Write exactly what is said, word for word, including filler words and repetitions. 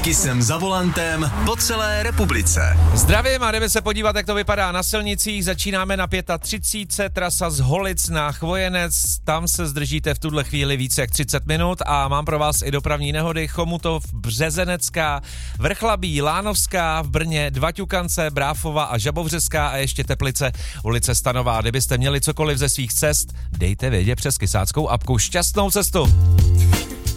Taky jsem za volantem po celé republice. Zdravím a jdeme se podívat, jak to vypadá na silnicích. Začínáme na třicet pět, trasa z Holic na Chvojenec. Tam se zdržíte v tuhle chvíli více jak třicet minut a mám pro vás i dopravní nehody. Chomutov, Březenecká, Vrchlabí, Lánovská, v Brně, Dvaťukance, Bráfova a Žabovřeská a ještě Teplice, ulice Stanová. Kdybyste měli cokoliv ze svých cest, dejte vědět přes kysáckou apku. Šťastnou cestu!